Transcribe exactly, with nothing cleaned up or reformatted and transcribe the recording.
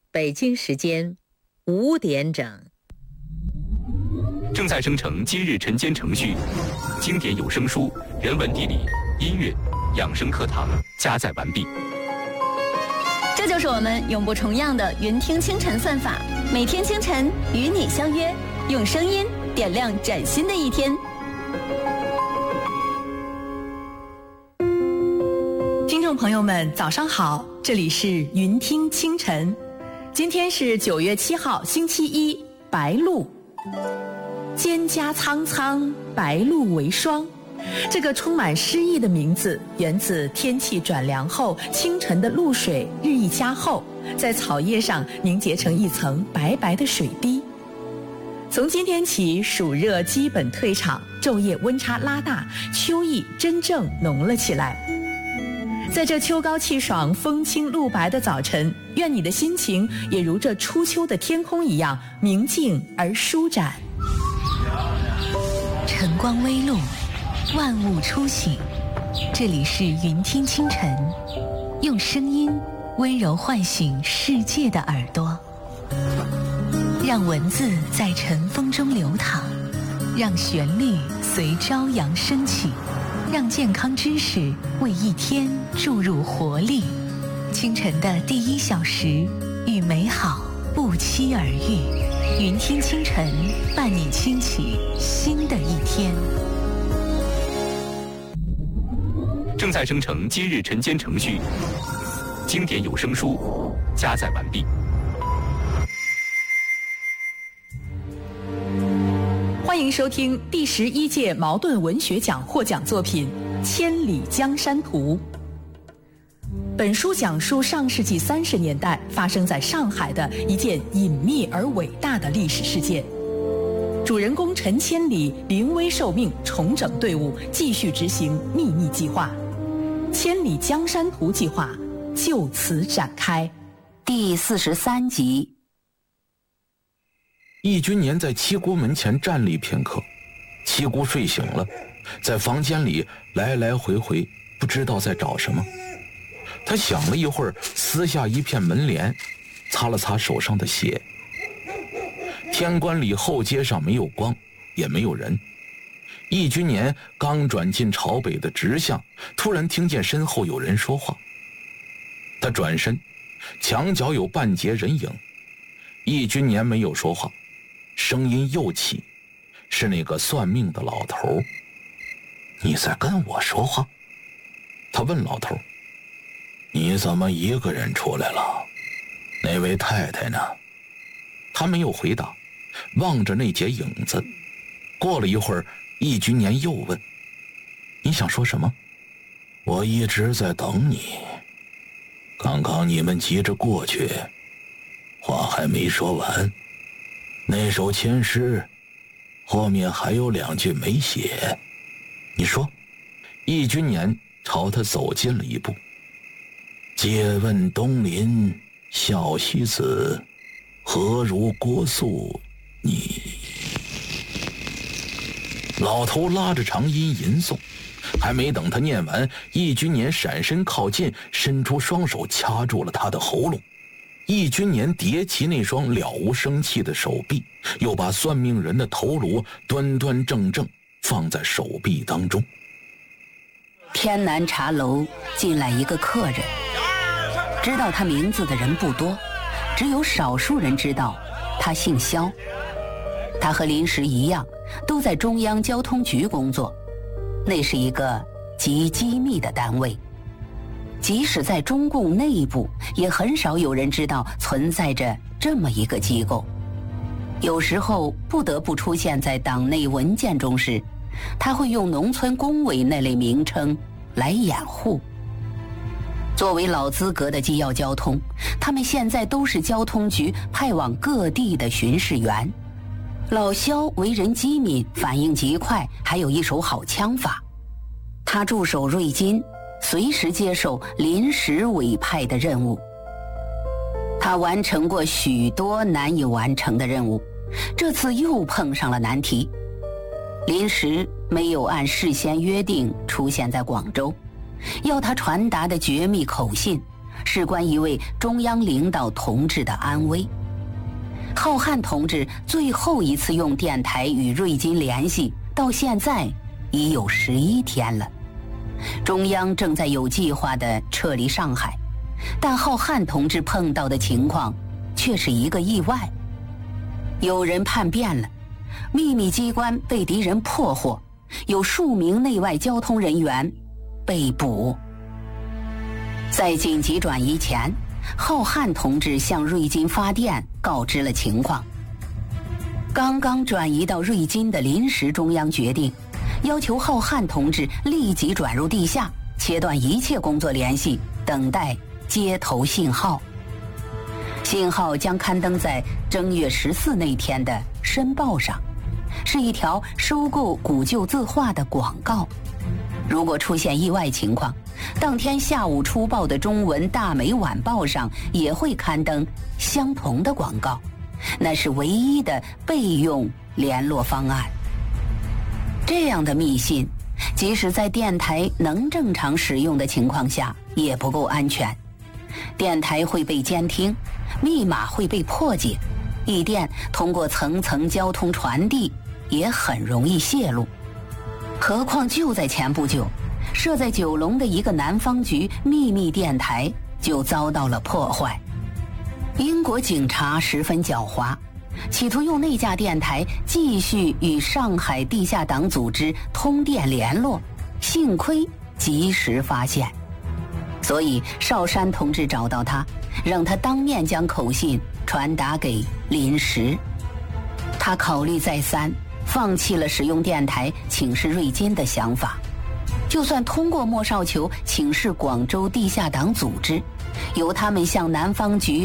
北京时间五点整。 正在生成今日晨间程序，经典有声书、人文地理、音乐、养生课堂加载完毕。 这就是我们永不重样的云听清晨算法，每天清晨与你相约，用声音点亮崭新的一天。 听众朋友们，早上好，这里是云听清晨。今天是九月七号，星期一，白露。蒹葭苍苍，白露为霜。这个充满诗意的名字源自天气转凉后，清晨的露水日益加厚，在草叶上凝结成一层白白的水滴。从今天起，暑热基本退场，昼夜温差拉大，秋意真正浓了起来。在这秋高气爽、风清露白的早晨，愿你的心情也如这初秋的天空一样明净而舒展。 晨光微露，万物初醒，这里是云听清晨，用声音温柔唤醒世界的耳朵，让文字在晨风中流淌，让旋律随朝阳升起，让健康知识为一天注入活力。清晨的第一小时，与美好不期而遇。云听清晨，伴你轻启新的一天。 正在生成今日晨间程序，经典有声书加载完毕。 欢迎收听第十一届茅盾文学奖获奖作品《千里江山图》。本书讲述上世纪三十年代发生在上海的一件隐秘而伟大的历史事件。主人公陈千里临危受命，重整队伍，继续执行秘密计划。千里江山图计划就此展开。 第四十三集。 易君年在七姑门前站立片刻，七姑睡醒了，在房间里来来回回，不知道在找什么。他想了一会儿，撕下一片门帘，擦了擦手上的血。天官里后街上没有光，也没有人。易君年刚转进朝北的直巷，突然听见身后有人说话。他转身，墙角有半截人影。易君年没有说话，声音又起，是那个算命的老头。你在跟我说话？他问老头。你怎么一个人出来了？那位太太呢？他没有回答，望着那截影子。过了一会儿，易君年又问：你想说什么？我一直在等你。刚刚你们急着过去，话还没说完。那首签诗后面还有两句没写。你说。易君年朝他走近了一步。借问东邻小西子，何如郭素你？老头拉着长音吟诵，还没等他念完，易君年闪身靠近，伸出双手掐住了他的喉咙。易君年叠起那双了无生气的手臂，又把算命人的头颅端端正正放在手臂当中。 天南茶楼进来一个客人，知道他名字的人不多，只有少数人知道他姓肖。他和林石一样，都在中央交通局工作，那是一个极机密的单位。即使在中共内部，也很少有人知道存在着这么一个机构。有时候不得不出现在党内文件中时，他会用农村工委那类名称来掩护。作为老资格的机要交通，他们现在都是交通局派往各地的巡视员。老肖为人机敏，反应极快，还有一手好枪法。他驻守瑞金，随时接受临时委派的任务。他完成过许多难以完成的任务，这次又碰上了难题。临时没有按事先约定出现在广州，要他传达的绝密口信， 事关一位中央领导同志的安危。浩瀚同志最后一次用电台与瑞金联系，到现在已有十一天了。中央正在有计划地撤离上海，但浩瀚同志碰到的情况却是一个意外。有人叛变了，秘密机关被敌人破获，有数名内外交通人员被捕。在紧急转移前，浩瀚同志向瑞金发电告知了情况。刚刚转移到瑞金的临时中央决定，要求浩瀚同志立即转入地下，切断一切工作联系，等待接头信号。信号将刊登在正月十四那天的《申报》上，是一条收购古旧字画的广告。如果出现意外情况，当天下午出报的中文大美晚报上也会刊登相同的广告，那是唯一的备用联络方案。这样的密信，即使在电台能正常使用的情况下，也不够安全。电台会被监听，密码会被破解，意电通过层层交通传递，也很容易泄露。何况就在前不久，设在九龙的一个南方局秘密电台就遭到了破坏。英国警察十分狡猾，企图用那架电台继续与上海地下党组织通电联络，幸亏及时发现。所以邵山同志找到他，让他当面将口信传达给林石。他考虑再三，放弃了使用电台请示瑞金的想法。就算通过莫少球请示广州地下党组织，由他们向南方局